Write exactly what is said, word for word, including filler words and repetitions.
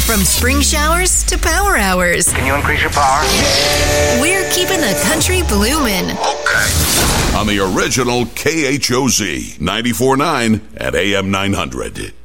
From spring showers to power hours. Can you increase your power? We're keeping the country bloomin'. Okay. On the original K H O Z ninety-four point nine at A M nine hundred.